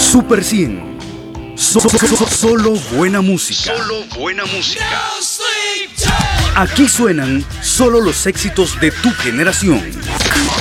Super 100. Solo buena música. Solo buena música. Aquí suenan solo los éxitos de tu generación.